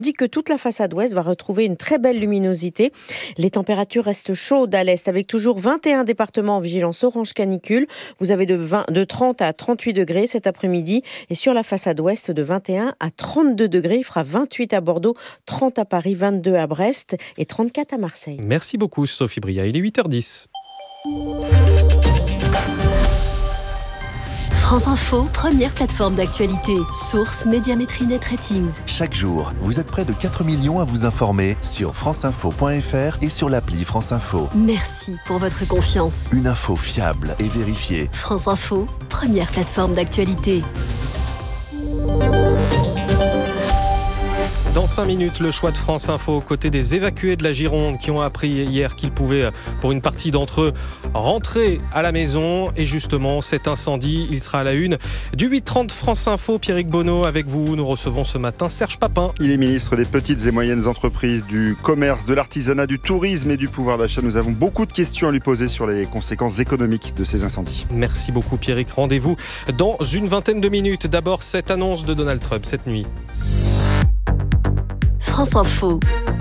dit que toute la façade ouest va retrouver une très belle luminosité. Les températures restent chaudes à l'est avec toujours 21 départements en vigilance orange canicule. Vous avez de 30 à 38 degrés cet après-midi et sur la façade ouest de 21 à 32 degrés. Il fera 28 à Bordeaux, 30 à Paris, 22 à Brest et 34 à Marseille. Merci beaucoup Sophie Bria, il est 8h10. France Info, première plateforme d'actualité. Source Médiamétrie Net Ratings. Chaque jour, vous êtes près de 4 millions à vous informer sur franceinfo.fr et sur l'appli France Info. Merci pour votre confiance. Une info fiable et vérifiée. France Info, première plateforme d'actualité. Dans 5 minutes, le choix de France Info aux côtés des évacués de la Gironde qui ont appris hier qu'ils pouvaient, pour une partie d'entre eux, rentrer à la maison. Et justement, cet incendie, il sera à la une du 8h30 France Info. Pierrick Bonneau avec vous. Nous recevons ce matin Serge Papin. Il est ministre des petites et moyennes entreprises, du commerce, de l'artisanat, du tourisme et du pouvoir d'achat. Nous avons beaucoup de questions à lui poser sur les conséquences économiques de ces incendies. Merci beaucoup Pierrick. Rendez-vous dans une vingtaine de minutes. D'abord, cette annonce de Donald Trump cette nuit. France Info,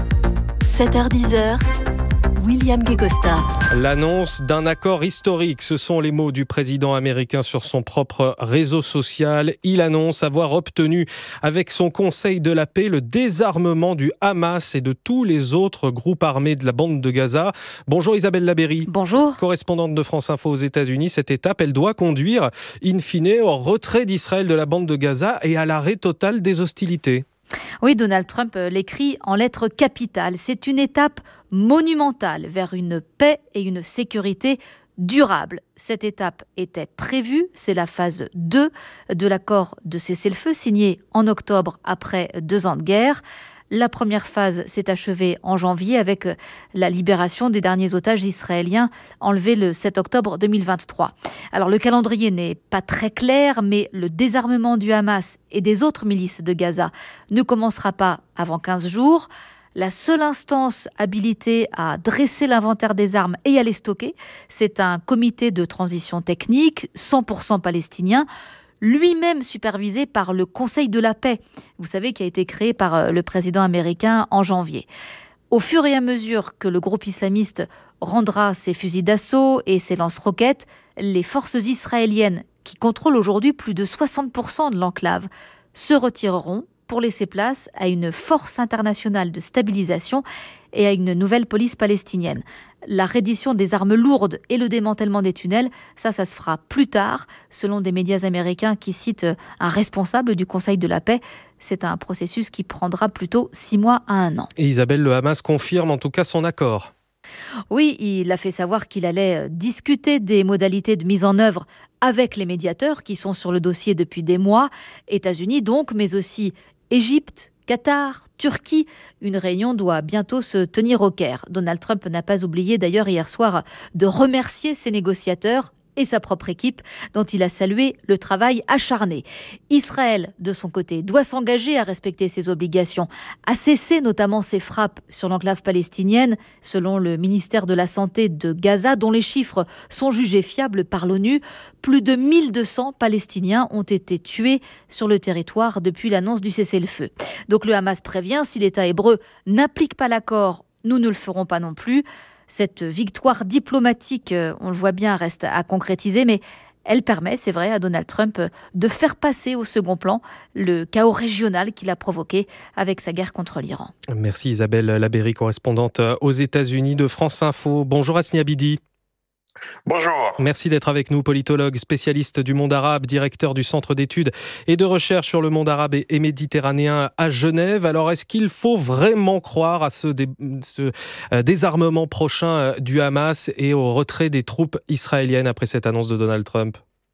7h-10h, William Guégosta. L'annonce d'un accord historique, ce sont les mots du président américain sur son propre réseau social. Il annonce avoir obtenu avec son Conseil de la paix le désarmement du Hamas et de tous les autres groupes armés de la bande de Gaza. Bonjour Isabelle Labéry. Bonjour. Correspondante de France Info aux États-Unis, cette étape, elle doit conduire in fine au retrait d'Israël de la bande de Gaza et à l'arrêt total des hostilités. Oui, Donald Trump l'écrit en lettres capitales. C'est une étape monumentale vers une paix et une sécurité durable. Cette étape était prévue, c'est la phase 2 de l'accord de cessez-le-feu signé en octobre après 2 ans de guerre. La première phase s'est achevée en janvier avec la libération des derniers otages israéliens enlevés le 7 octobre 2023. Alors le calendrier n'est pas très clair, mais le désarmement du Hamas et des autres milices de Gaza ne commencera pas avant 15 jours. La seule instance habilitée à dresser l'inventaire des armes et à les stocker, c'est un comité de transition technique 100% palestinien, lui-même supervisé par le Conseil de la paix, vous savez, qui a été créé par le président américain en janvier. Au fur et à mesure que le groupe islamiste rendra ses fusils d'assaut et ses lance-roquettes, les forces israéliennes, qui contrôlent aujourd'hui plus de 60% de l'enclave, se retireront pour laisser place à une force internationale de stabilisation et à une nouvelle police palestinienne. La reddition des armes lourdes et le démantèlement des tunnels, ça se fera plus tard, selon des médias américains qui citent un responsable du Conseil de la paix. C'est un processus qui prendra plutôt 6 mois à 1 an. Et Isabelle, le Hamas confirme en tout cas son accord. Oui, il a fait savoir qu'il allait discuter des modalités de mise en œuvre avec les médiateurs qui sont sur le dossier depuis des mois, États-Unis donc, mais aussi Égypte, Qatar, Turquie. Une réunion doit bientôt se tenir au Caire. Donald Trump n'a pas oublié d'ailleurs hier soir de remercier ses négociateurs et sa propre équipe, dont il a salué le travail acharné. Israël, de son côté, doit s'engager à respecter ses obligations, à cesser notamment ses frappes sur l'enclave palestinienne, selon le ministère de la Santé de Gaza, dont les chiffres sont jugés fiables par l'ONU. Plus de 1200 Palestiniens ont été tués sur le territoire depuis l'annonce du cessez-le-feu. Donc le Hamas prévient, si l'État hébreu n'applique pas l'accord, nous ne le ferons pas non plus. Cette victoire diplomatique, on le voit bien, reste à concrétiser, mais elle permet, c'est vrai, à Donald Trump de faire passer au second plan le chaos régional qu'il a provoqué avec sa guerre contre l'Iran. Merci Isabelle Labéry, correspondante aux États-Unis de France Info. Bonjour Asni Abidi. Bonjour. Merci d'être avec nous, politologue, spécialiste du monde arabe, directeur du Centre d'études et de recherche sur le monde arabe et méditerranéen à Genève. Alors, est-ce qu'il faut vraiment croire à ce désarmement prochain du Hamas et au retrait des troupes israéliennes après cette annonce de Donald Trump ?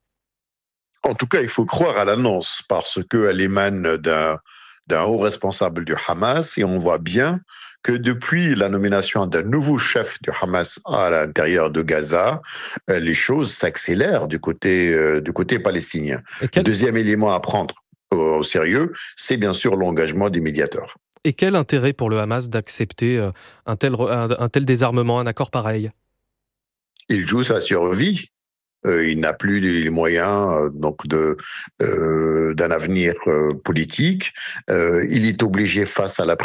En tout cas, il faut croire à l'annonce parce qu'elle émane d'un haut responsable du Hamas et on voit bien que depuis la nomination d'un nouveau chef du Hamas à l'intérieur de Gaza, les choses s'accélèrent du côté palestinien. Le deuxième élément à prendre au sérieux, c'est bien sûr l'engagement des médiateurs. Et quel intérêt pour le Hamas d'accepter un tel désarmement, un accord pareil ? Il joue sa survie. il n'a plus les moyens d'un avenir politique. Il est obligé face à la